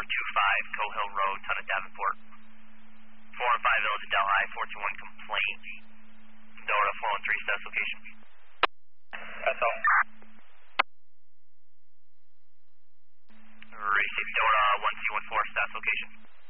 425 Coe Hill Road, Ton of Davenport. 415 Village of Delhi, 421 complaint. Dora 413 status location. That's all. Receive Dora 1214 status location.